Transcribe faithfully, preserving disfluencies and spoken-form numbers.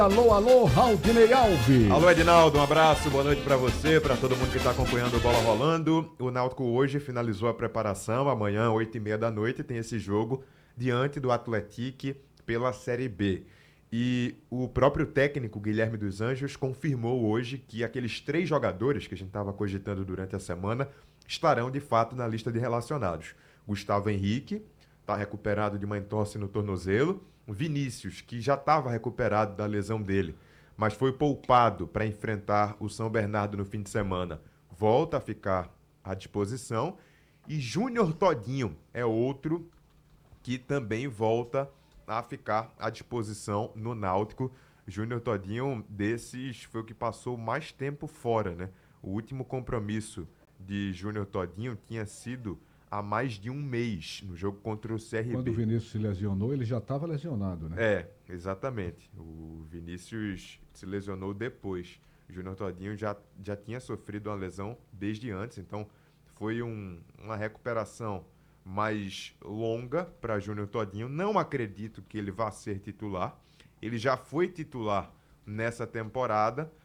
Alô, alô, Raudinei Alves. Alô, Edinaldo, um abraço, boa noite pra você, pra todo mundo que tá acompanhando o Bola Rolando. O Náutico hoje finalizou a preparação, amanhã, oito e meia da noite, tem esse jogo diante do Atlético pela Série B. E o próprio técnico, Guilherme dos Anjos, confirmou hoje que aqueles três jogadores que a gente estava cogitando durante a semana estarão, de fato, na lista de relacionados. Gustavo Henrique está recuperado de uma entorse no tornozelo. Vinícius, que já estava recuperado da lesão dele, mas foi poupado para enfrentar o São Bernardo no fim de semana, volta a ficar à disposição. E Júnior Todinho é outro que também volta a ficar à disposição no Náutico. Júnior Todinho, desses, foi o que passou mais tempo fora, né? O último compromisso de Júnior Todinho tinha sido há mais de um mês, no jogo contra o C R B. Quando o Vinícius se lesionou, ele já estava lesionado, né? É, exatamente. O Vinícius se lesionou depois. O Júnior Todinho já, já tinha sofrido uma lesão desde antes, então foi um, uma recuperação mais longa para Júnior Todinho. Não acredito que ele vá ser titular. Ele já foi titular nessa temporada,